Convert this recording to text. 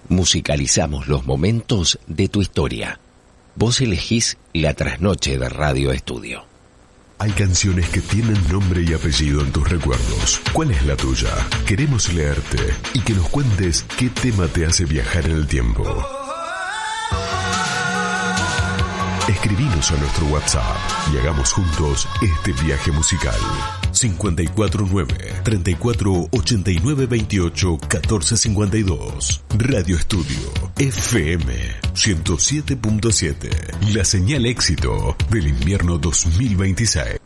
Musicalizamos los momentos de tu historia. Vos elegís la trasnoche de Radio Estudio. Hay canciones que tienen nombre y apellido en tus recuerdos. ¿Cuál es la tuya? Queremos leerte y que nos cuentes qué tema te hace viajar en el tiempo. Escribinos a nuestro WhatsApp y hagamos juntos este viaje musical. 549-348928-1452. Radio Estudio FM 107.7. La señal éxito del invierno 2026.